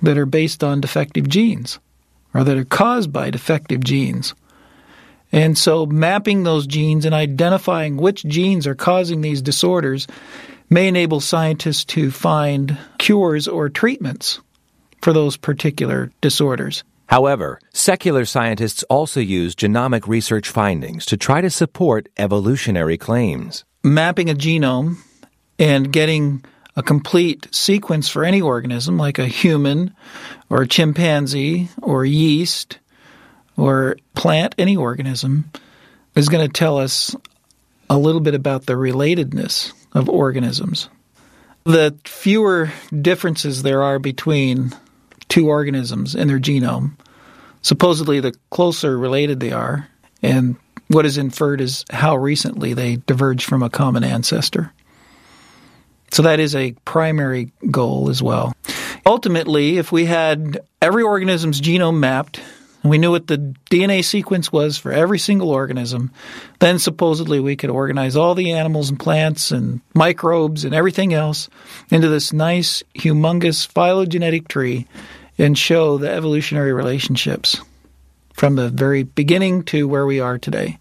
that are based on defective genes or that are caused by defective genes. And so mapping those genes and identifying which genes are causing these disorders may enable scientists to find cures or treatments for those particular disorders. However, secular scientists also use genomic research findings to try to support evolutionary claims. Mapping a genome and getting a complete sequence for any organism, like a human or a chimpanzee or yeast or plant, any organism, is going to tell us a little bit about the relatedness of organisms. The fewer differences there are between two organisms in their genome, supposedly the closer related they are, and what is inferred is how recently they diverged from a common ancestor. So that is a primary goal as well. Ultimately, if we had every organism's genome mapped, and we knew what the DNA sequence was for every single organism, then supposedly we could organize all the animals and plants and microbes and everything else into this nice, humongous phylogenetic tree and show the evolutionary relationships from the very beginning to where we are today,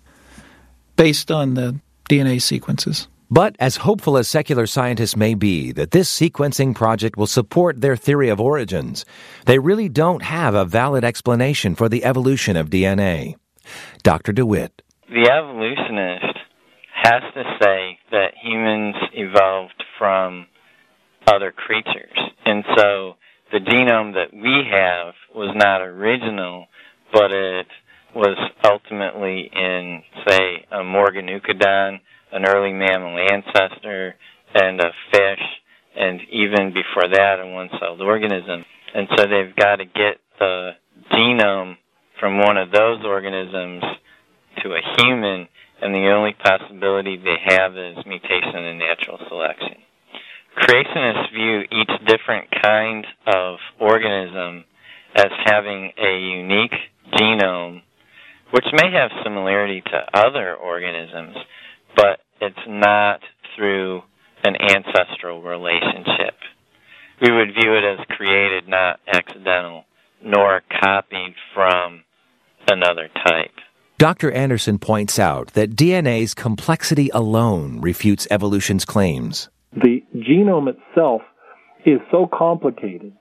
based on the DNA sequences. But as hopeful as secular scientists may be that this sequencing project will support their theory of origins, they really don't have a valid explanation for the evolution of DNA. Dr. DeWitt. The evolutionist has to say that humans evolved from other creatures. And so the genome that we have was not original, but it was ultimately in, say, a Morganucodon, an early mammal ancestor, and a fish, and even before that, a one-celled organism. And so they've got to get the genome from one of those organisms to a human, and the only possibility they have is mutation and natural selection. Creationists view each different kind of organism as having a unique genome, which may have similarity to other organisms, but it's not through an ancestral relationship. We would view it as created, not accidental, nor copied from another type. Dr. Anderson points out that DNA's complexity alone refutes evolution's claims. The genome itself is so complicated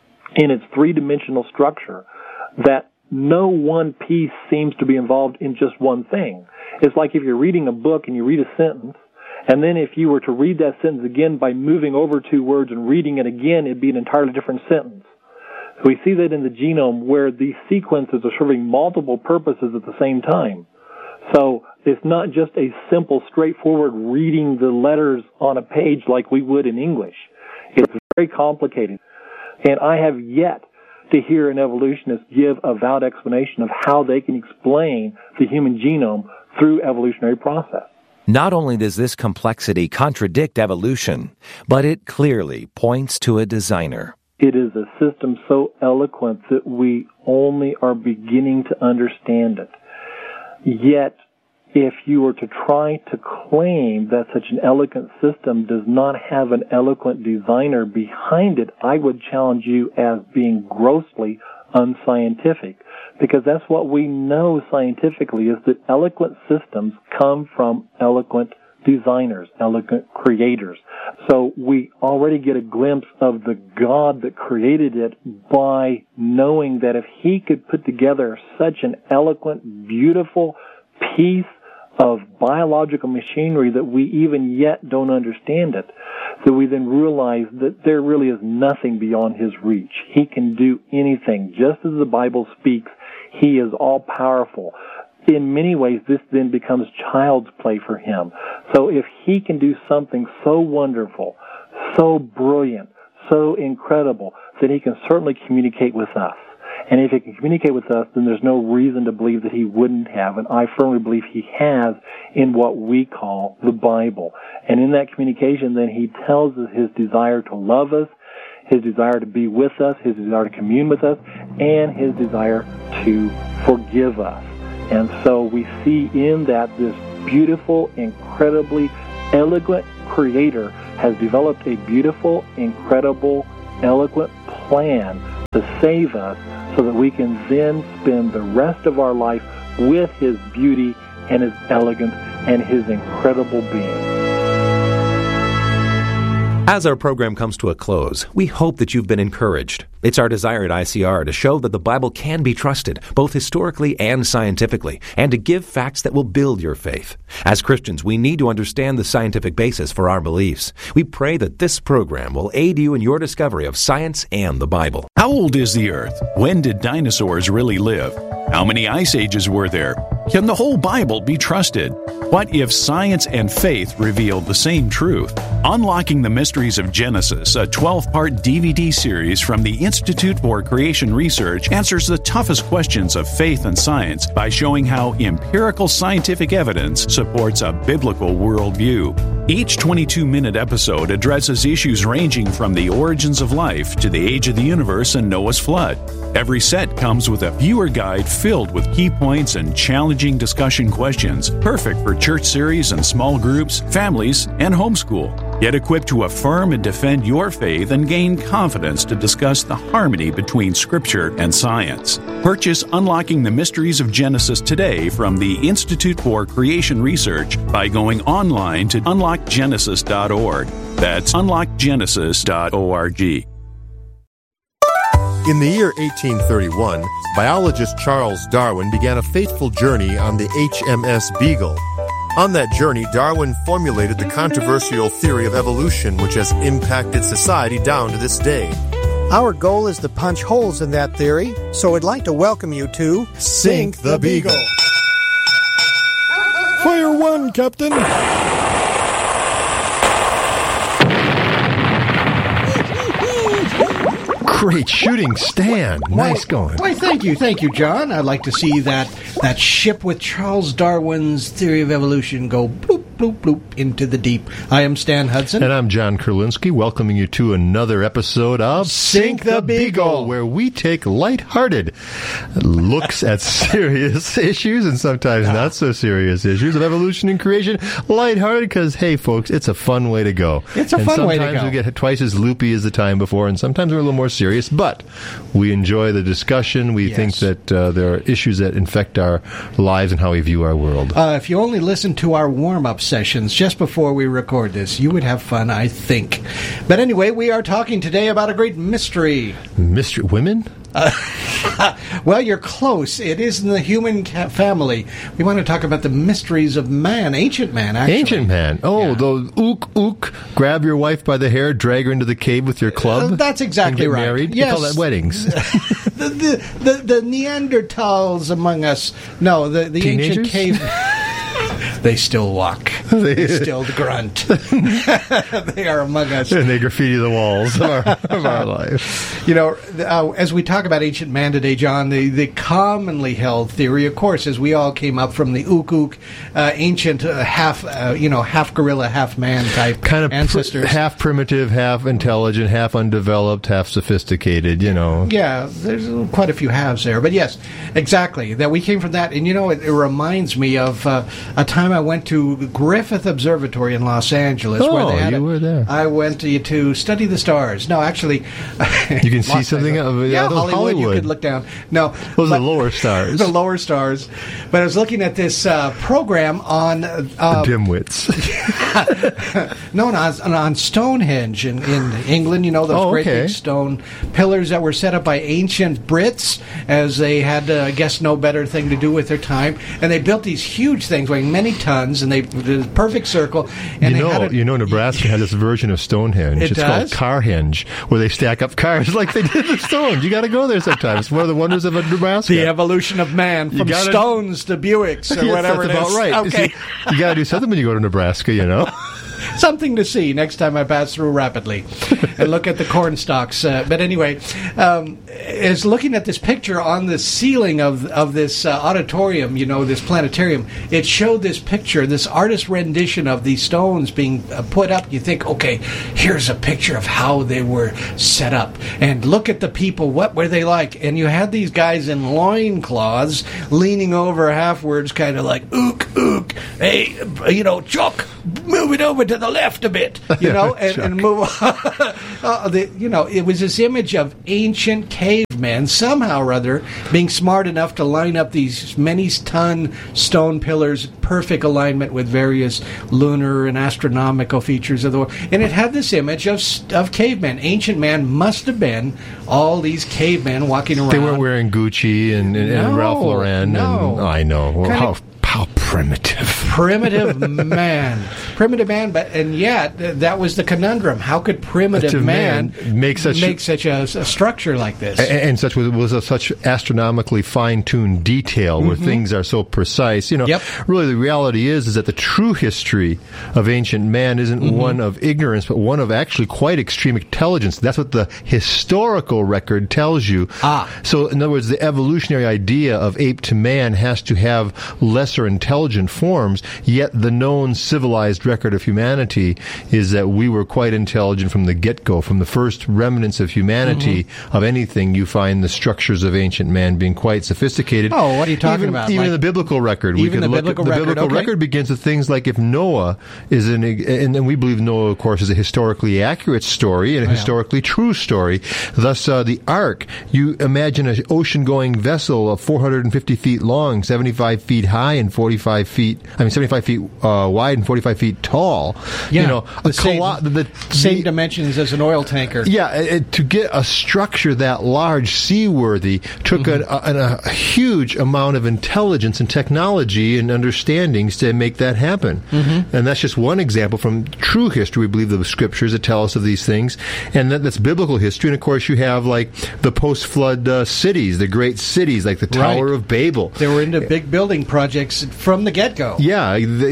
in its three-dimensional structure that no one piece seems to be involved in just one thing. It's like if you're reading a book and you read a sentence, and then if you were to read that sentence again by moving over two words and reading it again, it'd be an entirely different sentence. So we see that in the genome where these sequences are serving multiple purposes at the same time. So it's not just a simple, straightforward reading the letters on a page like we would in English. It's very complicated. And I have yet to hear an evolutionist give a valid explanation of how they can explain the human genome through evolutionary process. Not only does this complexity contradict evolution, but it clearly points to a designer. It is a system so eloquent that we only are beginning to understand it. Yet, if you were to try to claim that such an eloquent system does not have an eloquent designer behind it, I would challenge you as being grossly unscientific. Because that's what we know scientifically, is that eloquent systems come from eloquent designers, eloquent creators. So we already get a glimpse of the God that created it by knowing that if He could put together such an eloquent, beautiful piece of biological machinery that we even yet don't understand it, that we then realize that there really is nothing beyond His reach. He can do anything. Just as the Bible speaks, He is all-powerful. In many ways, this then becomes child's play for Him. So if He can do something so wonderful, so brilliant, so incredible, then He can certainly communicate with us. And if He can communicate with us, then there's no reason to believe that He wouldn't have. And I firmly believe He has in what we call the Bible. And in that communication, then He tells us His desire to love us, His desire to be with us, His desire to commune with us, and His desire to forgive us. And so we see in that this beautiful, incredibly eloquent Creator has developed a beautiful, incredible, eloquent plan to save us so that we can then spend the rest of our life with His beauty and His elegance and His incredible being. As our program comes to a close, we hope that you've been encouraged. It's our desire at ICR to show that the Bible can be trusted, both historically and scientifically, and to give facts that will build your faith. As Christians, we need to understand the scientific basis for our beliefs. We pray that this program will aid you in your discovery of science and the Bible. How old is the Earth? When did dinosaurs really live? How many ice ages were there? Can the whole Bible be trusted? What if science and faith revealed the same truth? Unlocking the Mysteries of Genesis, a 12-part DVD series from the Institute for Creation Research, answers the toughest questions of faith and science by showing how empirical scientific evidence supports a biblical worldview. Each 22-minute episode addresses issues ranging from the origins of life to the age of the universe and Noah's flood. Every set comes with a viewer guide filled with key points and challenging discussion questions, perfect for church series and small groups, families, and homeschool. Get equipped to affirm and defend your faith and gain confidence to discuss the harmony between Scripture and science. Purchase Unlocking the Mysteries of Genesis today from the Institute for Creation Research by going online to unlockgenesis.org. That's unlockgenesis.org. In the year 1831, biologist Charles Darwin began a fateful journey on the HMS Beagle. On that journey, Darwin formulated the controversial theory of evolution, which has impacted society down to this day. Our goal is to punch holes in that theory, so I'd like to welcome you to Sink the Beagle. Fire one, Captain. Great shooting, Stan. Nice going. Why, thank you, John. I'd like to see that ship with Charles Darwin's theory of evolution go bloop, bloop, bloop into the deep. I am Stan Hudson. And I'm John Kurlinski, welcoming you to another episode of Sink the Beagle, where we take lighthearted looks at serious issues and sometimes not so serious issues of evolution and creation. Lighthearted because, hey, folks, it's a fun way to go. It's a fun way to go. Sometimes we get twice as loopy as the time before, and sometimes we're a little more serious. But we enjoy the discussion. We think that there are issues that infect our lives and how we view our world. If you only listen to our warm-up sessions just before we record this, you would have fun, I think. But anyway, we are talking today about a great mystery. Mystery? Women? Well, you're close. It is in the human family. We want to talk about the mysteries of man, ancient man, actually. Ancient man. Oh, those ook, grab your wife by the hair, drag her into the cave with your club. That's exactly and get right. Married. Yes. You call that weddings. the Neanderthals among us. No, the ancient cave. They still walk. They still grunt. They are among us. And they graffiti the walls of our life. You know, as we talk about ancient man today, John, the commonly held theory, of course, as we all came up from the ook, ancient half gorilla, half man type kind of ancestors. Half primitive, half intelligent, half undeveloped, half sophisticated, you know. Yeah, there's quite a few halves there. But yes, exactly. That we came from that. And, you know, it reminds me of a time I went to Griffith Observatory in Los Angeles. Oh, where they had you were there. I went to study the stars. No, actually... You can see something of Hollywood. You could look down. No. Those are the lower stars. The lower stars. But I was looking at this program on... dimwits. No, on Stonehenge in England. You know, those great big stone pillars that were set up by ancient Brits as they had, I guess, no better thing to do with their time. And they built these huge things weighing many tons, and they did a perfect circle. And Nebraska had this version of Stonehenge. It's called Carhenge, where they stack up cars like they did the stones. You got to go there sometimes. It's one of the wonders of Nebraska. The evolution of man from stones to Buicks or whatever it is. That's about right. Okay. See, you got to do something when you go to Nebraska, you know. Something to see next time I pass through rapidly and look at the corn stalks. But anyway, is looking at this picture on the ceiling of this auditorium, you know, this planetarium. It showed this picture, this artist rendition of these stones being put up. You think, okay, here's a picture of how they were set up. And look at the people. What were they like? And you had these guys in loincloths leaning over halfwards, kind of like, ook, hey, you know, Chuck, move it over to the left a bit, and move. It was this image of ancient cavemen somehow or other being smart enough to line up these many-ton stone pillars, perfect alignment with various lunar and astronomical features of the world. And it had this image of cavemen. Ancient man must have been all these cavemen walking around. They weren't wearing Gucci and Ralph Lauren. No. And, I know. How primitive. Primitive man. And yet, that was the conundrum. How could primitive man make such a structure like this? And such was such astronomically fine-tuned detail where things are so precise. Really the reality is that the true history of ancient man isn't one of ignorance, but one of actually quite extreme intelligence. That's what the historical record tells you. So, in other words, the evolutionary idea of ape to man has to have lesser intelligent forms, yet the known civilized record of humanity is that we were quite intelligent from the get-go. From the first remnants of humanity, of anything, you find the structures of ancient man being quite sophisticated. Oh, what are you talking about? Even the biblical record. The biblical record begins with things like if Noah is and we believe Noah, of course, is a historically accurate story and a historically true story. Thus, the ark, you imagine an ocean-going vessel of 450 feet long, 75 feet high, and 75 feet wide and 45 feet tall. Yeah, the same dimensions as an oil tanker. Yeah, to get a structure that large, seaworthy, took a huge amount of intelligence and technology and understandings to make that happen. And that's just one example from true history. We believe the scriptures that tell us of these things, and that's biblical history. And of course, you have like the post-flood cities, the great cities like the Tower of Babel. They were into big building projects from the get-go. Yeah,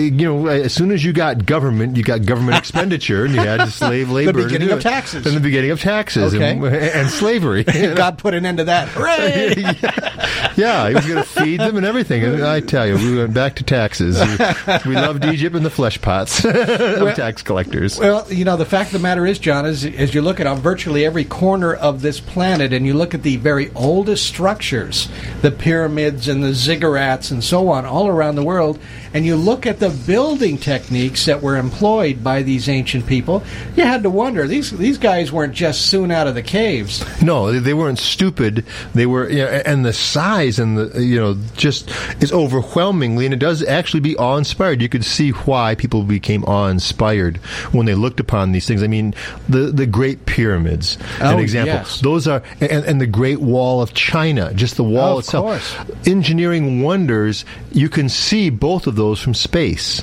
as soon as you got government expenditure, and you had slave labor. The beginning of taxes. And the beginning of taxes and slavery. God put an end to that. Hooray! Yeah, he was going to feed them and everything. And I tell you, we went back to taxes. We loved Egypt and the flesh pots of tax collectors. Well, the fact of the matter is, John, as you look at virtually every corner of this planet and you look at the very oldest structures, the pyramids and the ziggurats and so on, all around the world, and you look at the building techniques that were employed by these ancient people, you had to wonder, these guys weren't just soon out of the caves. No, they weren't stupid. They were, and the size and the, just is overwhelmingly, and it does actually be awe-inspired. You could see why people became awe-inspired when they looked upon these things. I mean, the Great Pyramids, an example. Yes. Those are, and the Great Wall of China, just the wall itself. Course. Engineering wonders, you can see both of those from space.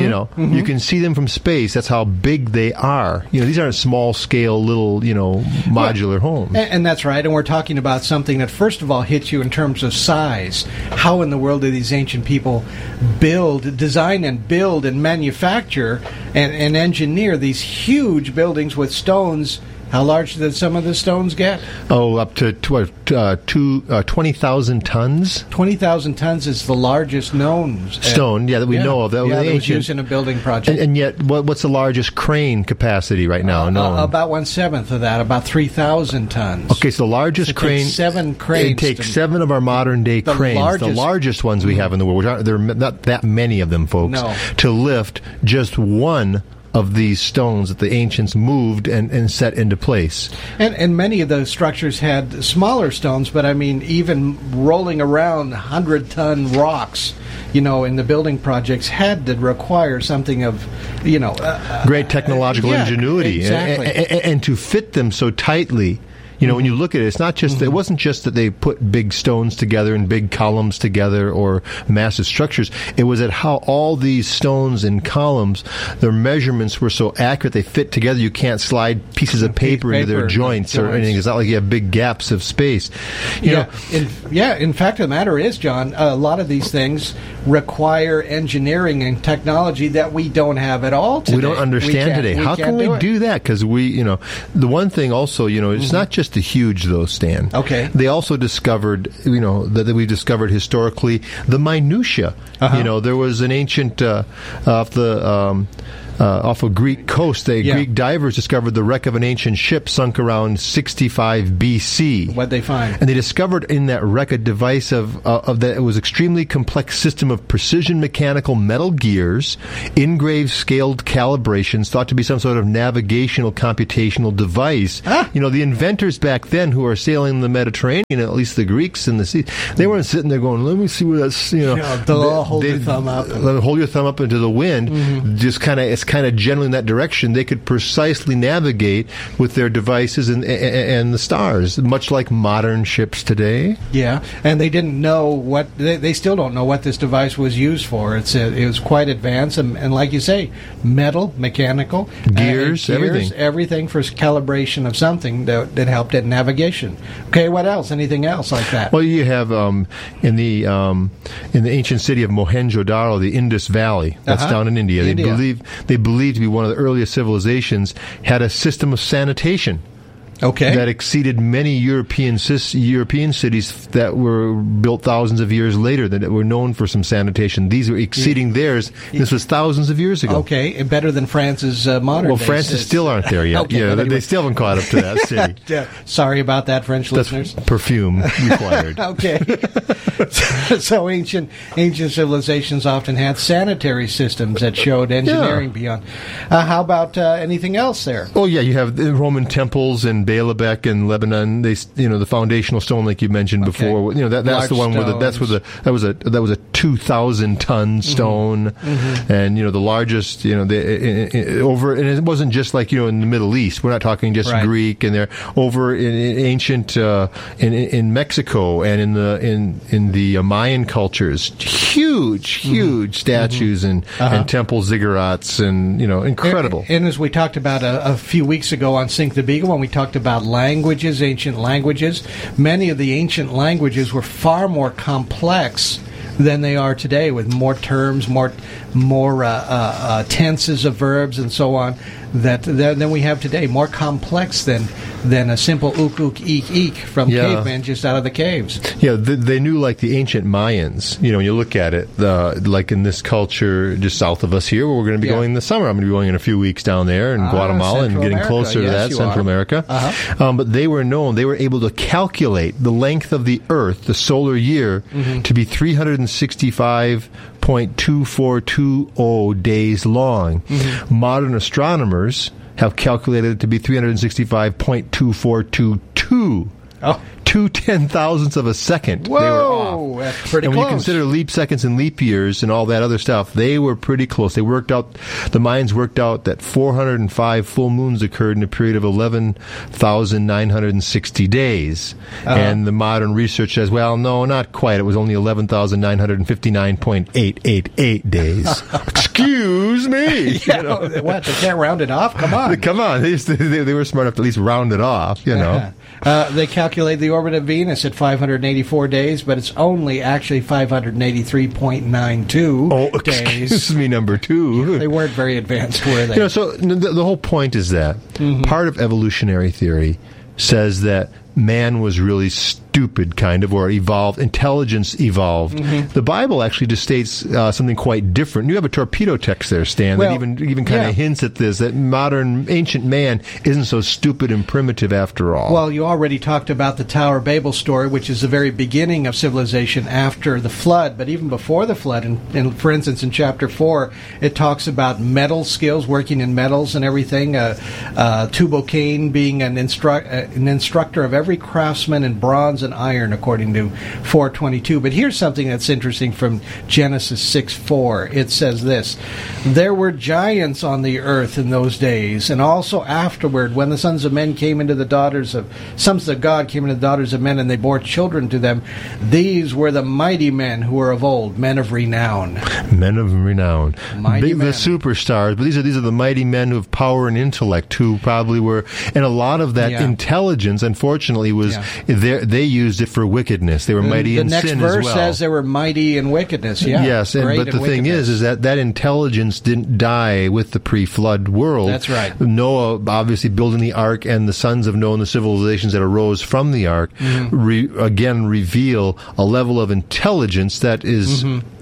You can see them from space. That's how big they are. These aren't small-scale little, modular homes. And that's right. And we're talking about something that, first of all, hits you in terms of size. How in the world do these ancient people design and build and manufacture and engineer these huge buildings with stones? How large did some of the stones get? Up to 20,000 tons. 20,000 tons is the largest known stone, that we know of. That was used in a building project. And yet, what's the largest crane capacity right now? About 1/7 of that, about 3,000 tons. Okay, so the largest crane. 7 cranes. It takes 7 of our modern day cranes, the largest ones we have in the world. There are not that many of them, folks, to lift just one of these stones that the ancients moved and set into place. And many of those structures had smaller stones, but I mean, even rolling around 100-ton rocks, in the building projects had to require something of, great technological ingenuity. Exactly. And to fit them so tightly. When you look at it, it's not just it wasn't just that they put big stones together and big columns together or massive structures. It was at how all these stones and columns, their measurements were so accurate, they fit together. You can't slide pieces of paper into their joints or anything. It's not like you have big gaps of space. In fact, the matter is, John, a lot of these things require engineering and technology that we don't have at all today. We don't understand today. How can we do that? Because the one thing also, it's not just the huge, though, Stan. Okay. They also discovered, that we've discovered historically, the minutia. There was an ancient, off of Greek coast. Greek divers discovered the wreck of an ancient ship sunk around 65 BC. What'd they find? And they discovered in that wreck a device of that it was extremely complex system of precision mechanical metal gears, engraved scaled calibrations, thought to be some sort of navigational computational device. You know, the inventors back then who are sailing the Mediterranean, at least the Greeks in the sea, they weren't sitting there going, let me see where that's, you know. Hold your thumb up. Hold your thumb up into the wind. Just it's kind of generally in that direction. They could precisely navigate with their devices and the stars, much like modern ships today. Yeah, and they didn't know what, they still don't know what this device was used for. It was quite advanced, and like you say, metal, mechanical, gears, everything for calibration of something that helped at navigation. Okay, what else? Anything else like that? Well, you have in the ancient city of Mohenjo-Daro, the Indus Valley. That's down in India. They believe to be one of the earliest civilizations had a system of sanitation. Okay. That exceeded many European cities that were built thousands of years later that were known for some sanitation. These were exceeding theirs. This was thousands of years ago. Okay, and better than France's modern. Well, France's still aren't there yet. Okay, yeah, they still haven't caught up to that city. Sorry about that, French listeners. Perfume required. Okay. So ancient civilizations often had sanitary systems that showed engineering beyond. How about anything else there? Oh yeah, you have the Roman temples and Baalbek and Lebanon. They, the foundational stone, like you mentioned before. That's large the one that was a 2,000-ton stone, and the largest. Over, and it wasn't just like in the Middle East. We're not talking just Greek, and they're over in ancient in Mexico and in the Mayan cultures. Huge statues and temple ziggurats and incredible. And as we talked about a few weeks ago on Sink the Beagle, when we talked about languages, ancient languages, many of the ancient languages were far more complex than they are today, with more terms, more tenses of verbs and so on than we have today. More complex than a simple ook eek eek from cavemen just out of the caves. Yeah, they knew, like the ancient Mayans. When you look at it, like in this culture just south of us here, where we're going to be going this summer. I'm going to be going in a few weeks down there in Guatemala and getting closer to that, Central America. But they were able to calculate the length of the Earth, the solar year, to be 365.2420 days long. Modern astronomers have calculated it to be 365.2422. Oh. 2/10,000ths of a second. Whoa, they were off. That's pretty close. And when you consider leap seconds and leap years and all that other stuff, they were pretty close. The Mayans worked out that 405 full moons occurred in a period of 11,960 days. And the modern research says, well, no, not quite. It was only 11,959.888 days. Excuse me. What? They can't round it off? Come on. Come on. They were smart enough to at least round it off, They calculate the orbit of Venus at 584 days, but it's only actually 583.92 days. Excuse me, number two. They weren't very advanced, were they? So the whole point is that part of evolutionary theory says that man was really stupid, kind of, or evolved. Intelligence evolved. The Bible actually just states something quite different. You have a torpedo text there, Stan, that even kind of hints at this, that modern ancient man isn't so stupid and primitive after all. Well, you already talked about the Tower of Babel story, which is the very beginning of civilization after the flood, but even before the flood, and for instance, in chapter 4, it talks about metal skills, working in metals and everything, Tubal-Cain being an instructor of every craftsman in bronze and iron, according to 422. But here's something that's interesting from Genesis 6:4. It says this: there were giants on the earth in those days, and also afterward, when the sons of God came into the daughters of men, and they bore children to them. These were the mighty men who were of old, men of renown. Men of renown. Mighty men. The superstars, but these are the mighty men who have power and intellect, who probably were, and a lot of that intelligence, unfortunately, was they used it for wickedness. They were mighty in sin as well. The next verse says they were mighty in wickedness. Yes, but the thing is that intelligence didn't die with the pre-flood world. That's right. Noah obviously building the ark, and the sons of Noah and the civilizations that arose from the ark again reveal a level of intelligence that is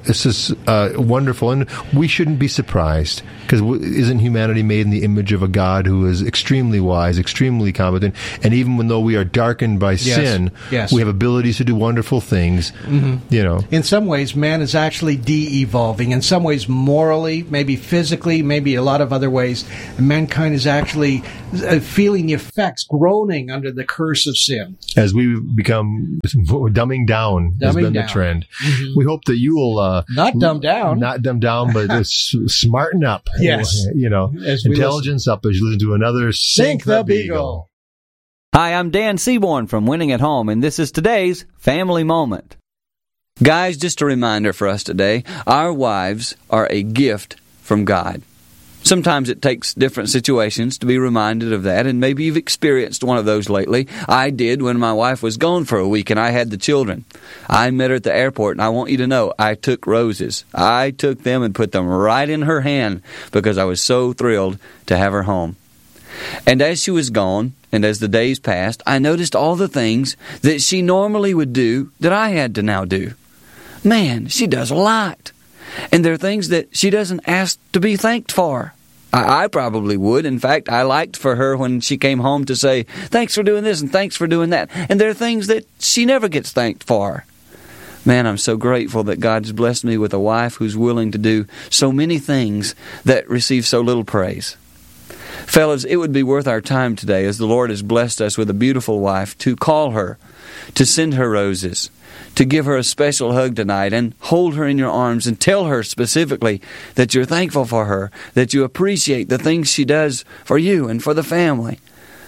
This is wonderful, and we shouldn't be surprised, because isn't humanity made in the image of a God who is extremely wise, extremely competent, and even though we are darkened by sin, we have abilities to do wonderful things. In some ways, man is actually de-evolving. In some ways, morally, maybe physically, maybe a lot of other ways, mankind is actually feeling the effects, groaning under the curse of sin. As we become dumbing down has been the trend. We hope that you will not dumb down, but smarten up. Yes, intelligence up as you listen to another Sink the Beagle. Hi, I'm Dan Seaborn from Winning at Home, and this is today's Family Moment. Guys, just a reminder for us today: our wives are a gift from God. Sometimes it takes different situations to be reminded of that, and maybe you've experienced one of those lately. I did when my wife was gone for a week and I had the children. I met her at the airport, and I want you to know, I took roses. I took them and put them right in her hand because I was so thrilled to have her home. And as she was gone, and as the days passed, I noticed all the things that she normally would do that I had to now do. Man, she does a lot. And there are things that she doesn't ask to be thanked for. I probably would. In fact, I liked for her when she came home to say, thanks for doing this and thanks for doing that. And there are things that she never gets thanked for. Man, I'm so grateful that God's blessed me with a wife who's willing to do so many things that receive so little praise. Fellas, it would be worth our time today, as the Lord has blessed us with a beautiful wife, to call her, to send her roses, to give her a special hug tonight and hold her in your arms and tell her specifically that you're thankful for her, that you appreciate the things she does for you and for the family.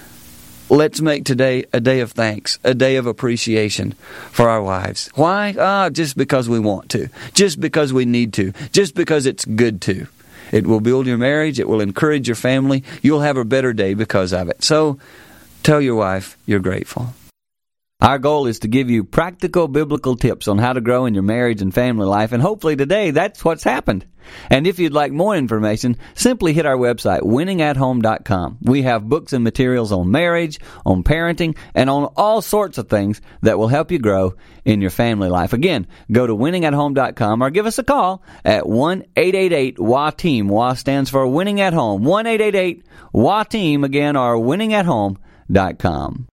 Let's make today a day of thanks, a day of appreciation for our wives. Why? Just because we want to, just because we need to, just because it's good to. It will build your marriage. It will encourage your family. You'll have a better day because of it. So tell your wife you're grateful. Our goal is to give you practical biblical tips on how to grow in your marriage and family life, and hopefully today that's what's happened. And if you'd like more information, simply hit our website, winningathome.com. We have books and materials on marriage, on parenting, and on all sorts of things that will help you grow in your family life. Again, go to winningathome.com or give us a call at 1-888-WA-TEAM. WA stands for Winning at Home. 1-888-WA-TEAM, again, or winningathome.com.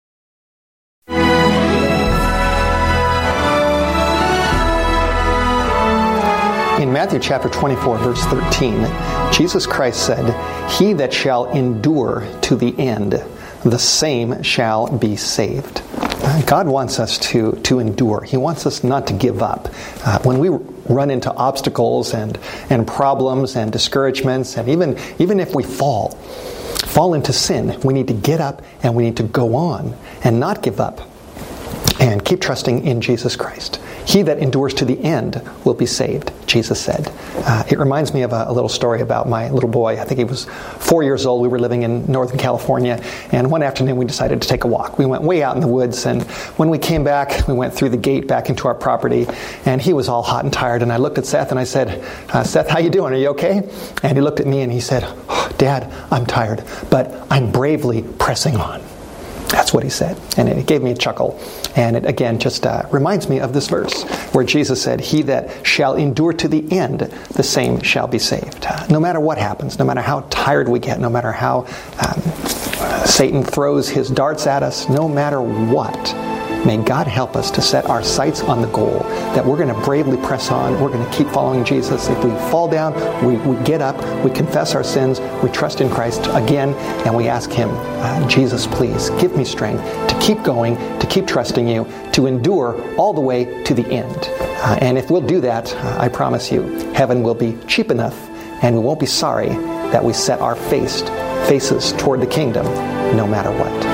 In Matthew chapter 24, verse 13, Jesus Christ said, "He that shall endure to the end, the same shall be saved." God wants us to endure. He wants us not to give up. When we run into obstacles and problems and discouragements, and even if we fall into sin, we need to get up and we need to go on and not give up and keep trusting in Jesus Christ. He that endures to the end will be saved, Jesus said. It reminds me of a little story about my little boy. I think he was 4 years old. We were living in Northern California, and one afternoon we decided to take a walk. We went way out in the woods, and when we came back, we went through the gate back into our property, and he was all hot and tired, and I looked at Seth and I said, "Seth, how you doing? Are you okay?" And he looked at me and he said, "Oh, Dad, I'm tired, but I'm bravely pressing on." That's what he said. And it gave me a chuckle. And it, again, just reminds me of this verse where Jesus said, "He that shall endure to the end, the same shall be saved." No matter what happens, no matter how tired we get, no matter how Satan throws his darts at us, no matter what, may God help us to set our sights on the goal, that we're going to bravely press on, we're going to keep following Jesus. If we fall down, we get up, we confess our sins, we trust in Christ again, and we ask Him, "Jesus, please give me strength to keep going, to keep trusting You, to endure all the way to the end." And if we'll do that, I promise you, heaven will be cheap enough, and we won't be sorry that we set our faces toward the kingdom, no matter what.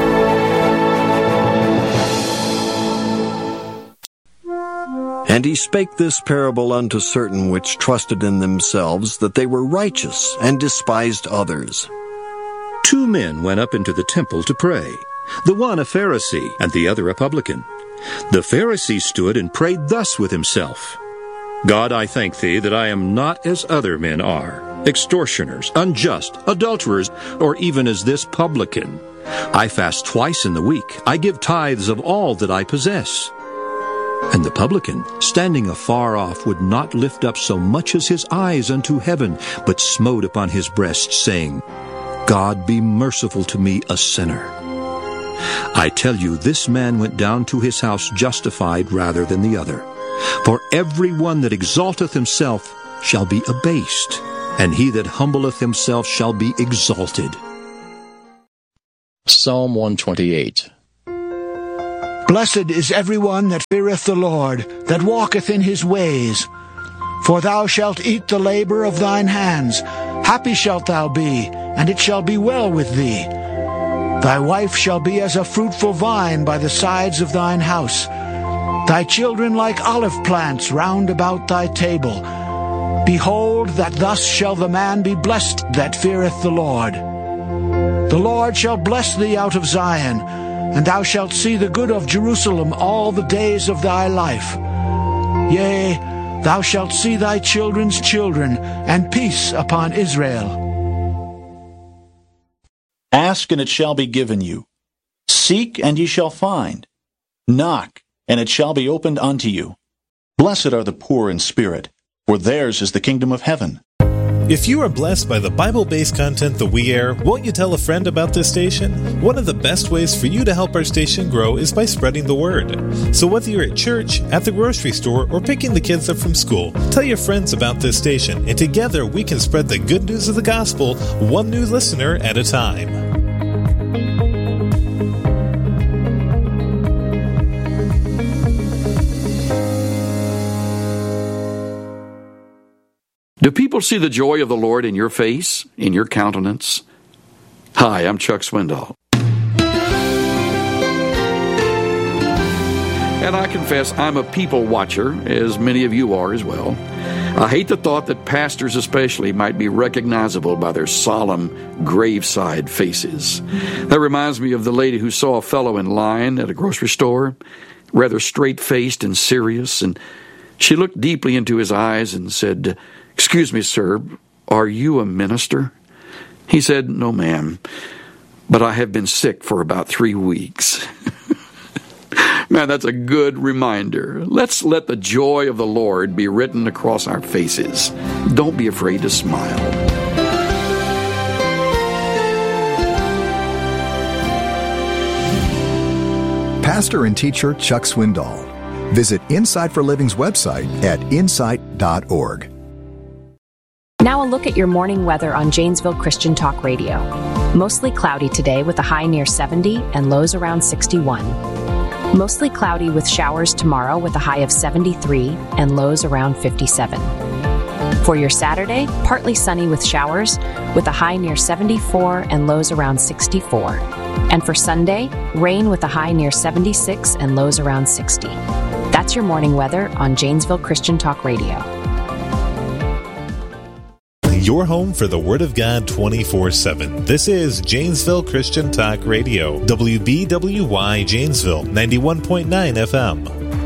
And he spake this parable unto certain which trusted in themselves that they were righteous, and despised others. 2 men went up into the temple to pray, the one a Pharisee, and the other a publican. The Pharisee stood and prayed thus with himself: God, I thank Thee that I am not as other men are, extortioners, unjust, adulterers, or even as this publican. I fast twice in the week. I give tithes of all that I possess. And the publican, standing afar off, would not lift up so much as his eyes unto heaven, but smote upon his breast, saying, God be merciful to me, a sinner. I tell you, this man went down to his house justified rather than the other. For every one that exalteth himself shall be abased, and he that humbleth himself shall be exalted. Psalm 128. Blessed is every one that feareth the Lord, that walketh in his ways. For thou shalt eat the labor of thine hands. Happy shalt thou be, and it shall be well with thee. Thy wife shall be as a fruitful vine by the sides of thine house. Thy children like olive plants round about thy table. Behold, that thus shall the man be blessed that feareth the Lord. The Lord shall bless thee out of Zion, and thou shalt see the good of Jerusalem all the days of thy life. Yea, thou shalt see thy children's children, and peace upon Israel. Ask, and it shall be given you. Seek, and ye shall find. Knock, and it shall be opened unto you. Blessed are the poor in spirit, for theirs is the kingdom of heaven. If you are blessed by the Bible-based content that we air, won't you tell a friend about this station? One of the best ways for you to help our station grow is by spreading the word. So whether you're at church, at the grocery store, or picking the kids up from school, tell your friends about this station, and together we can spread the good news of the gospel, one new listener at a time. Do people see the joy of the Lord in your face, in your countenance? Hi, I'm Chuck Swindoll. And I confess I'm a people watcher, as many of you are as well. I hate the thought that pastors especially might be recognizable by their solemn, graveside faces. That reminds me of the lady who saw a fellow in line at a grocery store, rather straight-faced and serious, and she looked deeply into his eyes and said, "Excuse me, sir, are you a minister?" He said, "No, ma'am, but I have been sick for about 3 weeks." Man, that's a good reminder. Let's let the joy of the Lord be written across our faces. Don't be afraid to smile. Pastor and teacher Chuck Swindoll. Visit Insight for Living's website at insight.org. Now a look at your morning weather on Janesville Christian Talk Radio. Mostly cloudy today with a high near 70 and lows around 61. Mostly cloudy with showers tomorrow with a high of 73 and lows around 57. For your Saturday, partly sunny with showers with a high near 74 and lows around 64. And for Sunday, rain with a high near 76 and lows around 60. That's your morning weather on Janesville Christian Talk Radio. Your home for the Word of God 24/7. This is Janesville Christian Talk Radio, WBWY Janesville, 91.9 FM.